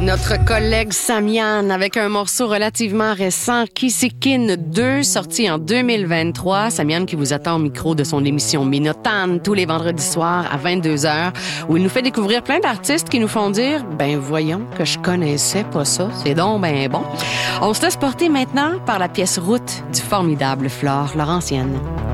Notre collègue Samian avec un morceau relativement récent, Kissikin 2, sorti en 2023. Samian qui vous attend au micro de son émission Minotan tous les vendredis soirs à 22h, où il nous fait découvrir plein d'artistes qui nous font dire « Ben voyons que je connaissais pas ça, c'est donc ben bon ». On se laisse porter maintenant par la pièce Route du formidable Flore Laurentienne.